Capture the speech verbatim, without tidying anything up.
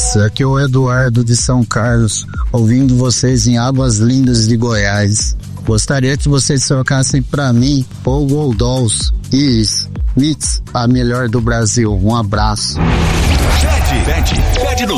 Mits, aqui é o Eduardo de São Carlos, ouvindo vocês em Águas Lindas de Goiás. Gostaria que vocês trocassem pra mim Paul Goldolls e Mits, a melhor do Brasil. Um abraço. Pede, pede, pede no